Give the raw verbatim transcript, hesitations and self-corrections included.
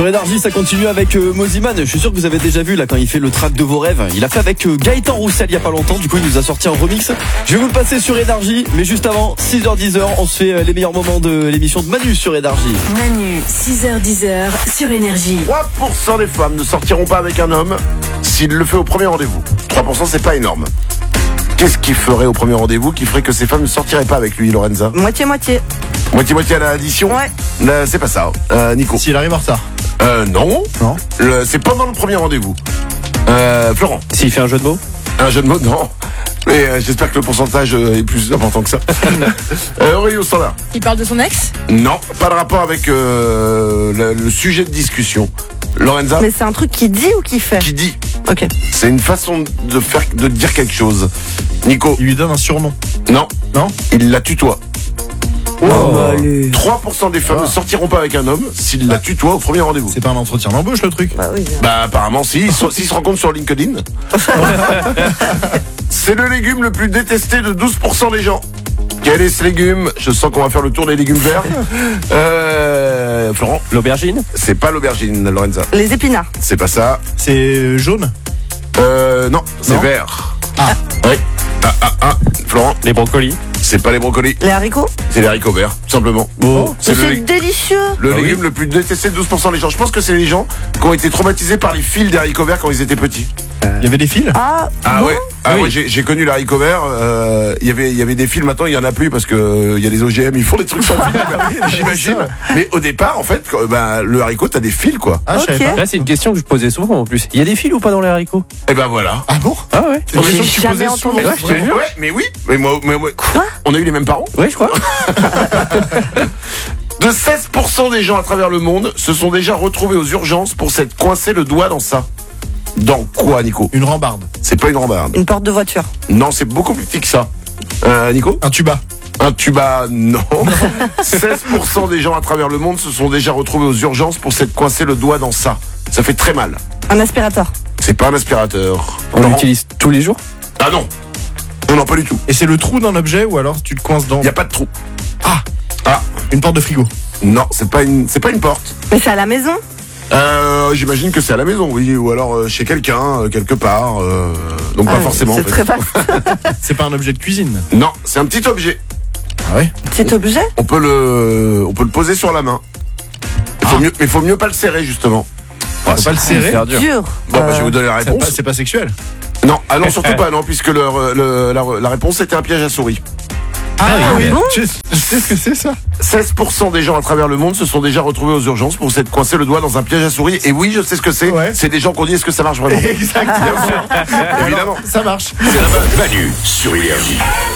Sur Énergie, ça continue avec euh, Moziman. Je suis sûr que vous avez déjà vu là quand il fait le track de vos rêves. Il a fait avec euh, Gaëtan Roussel il y a pas longtemps. Du coup, il nous a sorti un remix. Je vais vous le passer sur Énergie. Mais juste avant, six heures dix, on se fait euh, les meilleurs moments de l'émission de Manu sur Énergie. Manu, six heures dix sur Énergie. trois pour cent des femmes ne sortiront pas avec un homme s'il le fait au premier rendez-vous. trois pour cent, c'est pas énorme. Qu'est-ce qu'il ferait au premier rendez-vous qui ferait que ces femmes ne sortiraient pas avec lui, Lorenza? Moitié-moitié. Moitié-moitié à l'addition? Ouais. Là, c'est pas ça. Euh, Nico? S'il arrive en retard. Euh, non. Non. Le- c'est pendant le premier rendez-vous. Euh, Florent? S'il fait un jeu de mots. Un jeu de mots? Non. Mais euh, j'espère que le pourcentage euh, est plus important que ça. euh, Aurélien Standard? Il parle de son ex? Non, pas de rapport avec euh, le, le sujet de discussion. Lorenza? Mais c'est un truc qu'il dit ou qu'il fait? Qui dit? Ok. C'est une façon de faire, de dire quelque chose. Nico? Il lui donne un surnom. Non. Non. Il la tutoie. Oh, allez. trois pour cent des femmes Ah. ne sortiront pas avec un homme s'il la tutoie au premier rendez-vous. C'est pas un entretien d'embauche le truc. Bah oui. Bah apparemment si, ils sont- s'ils se rencontrent sur LinkedIn. C'est le légume le plus détesté de douze pour cent des gens. Quel est ce légume? Je sens qu'on va faire le tour des légumes verts. Euh, Florent? L'aubergine. C'est pas l'aubergine, Lorenza. Les épinards. C'est pas ça. C'est euh, jaune. Euh, non, c'est Non. vert. Ah. Oui. Ah, ah, ah. Florent? Les brocolis. C'est pas les brocolis. Les haricots. C'est les haricots verts, tout simplement. Oh. C'est Mais le, c'est lég- délicieux. le Ah oui. légume le plus détesté de douze pour cent des gens. Je pense que c'est les gens qui ont été traumatisés par les fils des haricots verts quand ils étaient petits. Il y avait des fils. Ah, Ah bon ouais, ah Oui. ouais, j'ai, j'ai connu le haricot vert. euh, Il y avait, il y avait des fils. Maintenant, il y en a plus parce que euh, il y a des O G M. Ils font des trucs sans fil, j'imagine. Mais au départ, en fait, quand- ben, le haricot, t'as des fils, quoi. Ah, je savais Ok. pas. Là, c'est une question que je posais souvent en plus. Il y a des fils ou pas dans les haricots? Et ben voilà. Ah bon? Ah ouais. C'est une question que tu jamais posais entendu. souvent. Ouais, je te jure. Ouais, mais oui. Mais moi, mais moi- Quoi? on a eu les mêmes parents. Ouais, je crois. De seize pour cent des gens à travers le monde se sont déjà retrouvés aux urgences pour s'être coincé le doigt dans ça. Dans quoi, Nico? Une rambarde. C'est pas une rambarde. Une porte de voiture. Non, c'est beaucoup plus petit que ça. Euh, Nico? Un tuba. Un tuba, non. seize pour cent des gens à travers le monde se sont déjà retrouvés aux urgences pour s'être coincé le doigt dans ça. Ça fait très mal. Un aspirateur. C'est pas un aspirateur. On Laurent? l'utilise tous les jours. Ah non. Non, non, pas du tout. Et c'est le trou d'un objet ou alors tu te coinces dans. Il y a pas de trou. Ah. Ah. Une porte de frigo. Non, c'est pas une, c'est pas une porte. Mais c'est à la maison. Euh, j'imagine que c'est à la maison, oui, ou alors euh, chez quelqu'un, euh, quelque part. euh, donc pas Ah, forcément. en C'est fait. très vaste. C'est pas un objet de cuisine. Non, c'est un petit objet. Ah ouais. Petit objet. On peut le, on peut le poser sur la main. Il faut mieux, mais faut mieux pas le serrer justement. Faut pas le serrer. faire dur. Dur. Bon, bah, Euh, je vais vous donner la C'est pas, réponse. c'est pas sexuel. Non, ah non, surtout pas, non, puisque le, le- la, la réponse était un piège à souris. Ah, oui. bon Tu sais tu sais ce que c'est ça? seize pour cent des gens à travers le monde se sont déjà retrouvés aux urgences pour s'être coincé le doigt dans un piège à souris. Et oui, je sais ce que c'est. Ouais. C'est des gens qu'on dit est-ce que ça marche vraiment? Exactement. Évidemment. Ça marche. C'est la base. Manu sur Énergie.